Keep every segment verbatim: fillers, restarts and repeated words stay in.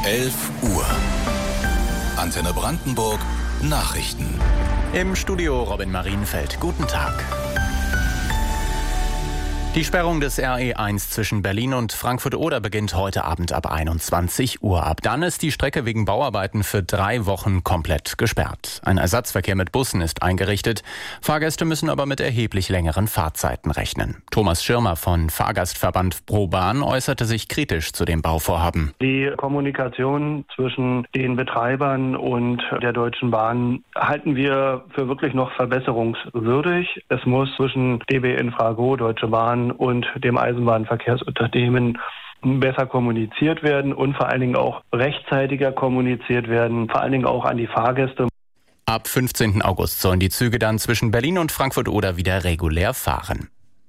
elf Uhr. Antenne Brandenburg Nachrichten. Im Studio Robin Marienfeld. Guten Tag. Die Sperrung des R E eins zwischen Berlin und Frankfurt-Oder beginnt heute Abend ab einundzwanzig Uhr. Ab dann ist die Strecke wegen Bauarbeiten für drei Wochen komplett gesperrt. Ein Ersatzverkehr mit Bussen ist eingerichtet. Fahrgäste müssen aber mit erheblich längeren Fahrzeiten rechnen. Thomas Schirmer von Fahrgastverband ProBahn äußerte sich kritisch zu dem Bauvorhaben. Die Kommunikation zwischen den Betreibern und der Deutschen Bahn halten wir für wirklich noch verbesserungswürdig. Es muss zwischen D B Infrago, Deutsche Bahn und dem Eisenbahnverkehrsunternehmen besser kommuniziert werden und vor allen Dingen auch rechtzeitiger kommuniziert werden, vor allen Dingen auch an die Fahrgäste. Ab fünfzehnten August sollen die Züge dann zwischen Berlin und Frankfurt-Oder wieder regulär fahren.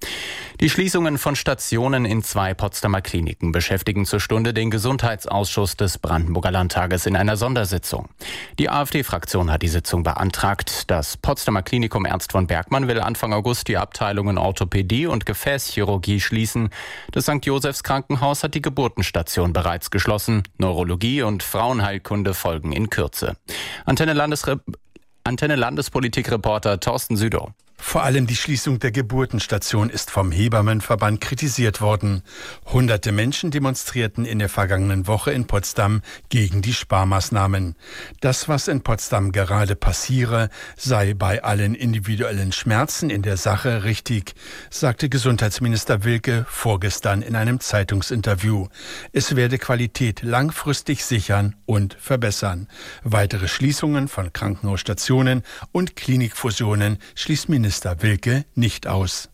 Die Schließungen von Stationen in zwei Potsdamer Kliniken beschäftigen zur Stunde den Gesundheitsausschuss des Brandenburger Landtages in einer Sondersitzung. Die AfD-Fraktion hat die Sitzung beantragt. Das Potsdamer Klinikum Ernst von Bergmann will Anfang August die Abteilungen Orthopädie und Gefäßchirurgie schließen. Das Sankt Josephs Krankenhaus hat die Geburtenstation bereits geschlossen. Neurologie und Frauenheilkunde folgen in Kürze. Antenne, Landesre- Antenne Landespolitik-Reporter Thorsten Südow. Vor allem die Schließung der Geburtenstation ist vom Hebammenverband kritisiert worden. Hunderte Menschen demonstrierten in der vergangenen Woche in Potsdam gegen die Sparmaßnahmen. Das, was in Potsdam gerade passiere, sei bei allen individuellen Schmerzen in der Sache richtig, sagte Gesundheitsminister Wilke vorgestern in einem Zeitungsinterview. Es werde Qualität langfristig sichern und verbessern. Weitere Schließungen von Krankenhausstationen und Klinikfusionen schließt Minister Wilke nicht aus.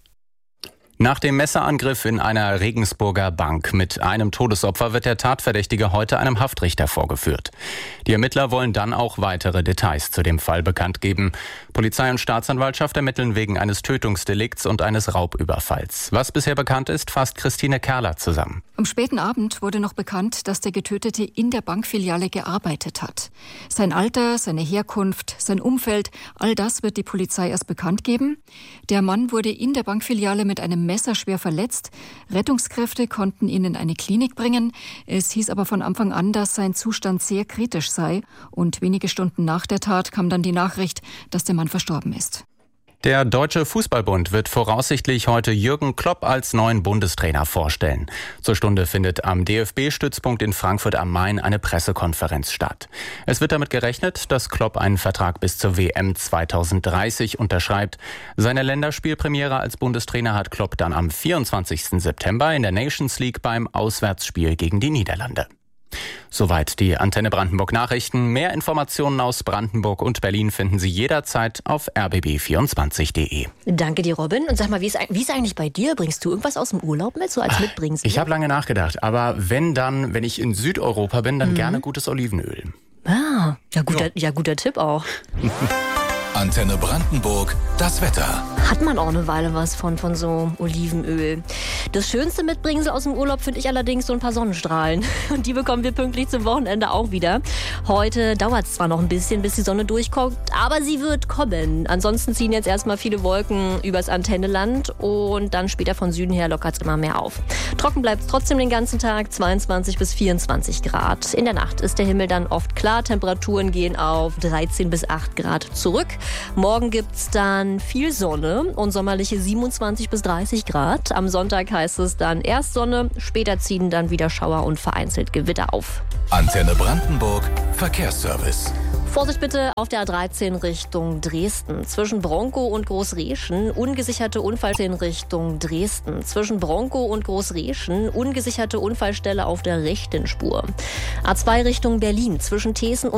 Nach dem Messerangriff in einer Regensburger Bank mit einem Todesopfer wird der Tatverdächtige heute einem Haftrichter vorgeführt. Die Ermittler wollen dann auch weitere Details zu dem Fall bekannt geben. Polizei und Staatsanwaltschaft ermitteln wegen eines Tötungsdelikts und eines Raubüberfalls. Was bisher bekannt ist, fasst Christine Kerler zusammen. Am späten Abend wurde noch bekannt, dass der Getötete in der Bankfiliale gearbeitet hat. Sein Alter, seine Herkunft, sein Umfeld, all das wird die Polizei erst bekannt geben. Der Mann wurde in der Bankfiliale mit einem Messer schwer verletzt. Rettungskräfte konnten ihn in eine Klinik bringen. Es hieß aber von Anfang an, dass sein Zustand sehr kritisch sei. Und wenige Stunden nach der Tat kam dann die Nachricht, dass der Mann verstorben ist. Der Deutsche Fußballbund wird voraussichtlich heute Jürgen Klopp als neuen Bundestrainer vorstellen. Zur Stunde findet am D F B-Stützpunkt in Frankfurt am Main eine Pressekonferenz statt. Es wird damit gerechnet, dass Klopp einen Vertrag bis zur W M zweitausenddreißig unterschreibt. Seine Länderspielpremiere als Bundestrainer hat Klopp dann am vierundzwanzigsten September in der Nations League beim Auswärtsspiel gegen die Niederlande. Soweit die Antenne Brandenburg Nachrichten. Mehr Informationen aus Brandenburg und Berlin finden Sie jederzeit auf r b b vierundzwanzig punkt d e. Danke dir, Robin. Und sag mal, wie ist, wie ist eigentlich bei dir? Bringst du irgendwas aus dem Urlaub mit, so als Mitbringsel? Ich habe lange nachgedacht, aber wenn dann, wenn ich in Südeuropa bin, dann mhm. gerne gutes Olivenöl. Ah, ja guter, ja. ja, guter Tipp auch. Antenne Brandenburg, das Wetter. Hat man auch eine Weile was von, von so Olivenöl. Das schönste Mitbringsel aus dem Urlaub finde ich allerdings so ein paar Sonnenstrahlen. Und die bekommen wir pünktlich zum Wochenende auch wieder. Heute dauert es zwar noch ein bisschen, bis die Sonne durchkommt, aber sie wird kommen. Ansonsten ziehen jetzt erstmal viele Wolken übers Antenneland und dann später von Süden her lockert es immer mehr auf. Trocken bleibt es trotzdem den ganzen Tag, zweiundzwanzig bis vierundzwanzig Grad. In der Nacht ist der Himmel dann oft klar, Temperaturen gehen auf dreizehn bis acht Grad zurück. Morgen gibt's dann viel Sonne und sommerliche siebenundzwanzig bis dreißig Grad. Am Sonntag heißt es dann erst Sonne, später ziehen dann wieder Schauer und vereinzelt Gewitter auf. Antenne Brandenburg Verkehrsservice. Vorsicht bitte auf der A dreizehn Richtung Dresden. Zwischen Bronkow und Großreschen ungesicherte Unfallstelle in Richtung Dresden. Zwischen Bronkow und Großreschen ungesicherte Unfallstelle auf der rechten Spur. A zwei Richtung Berlin. Zwischen Thesen und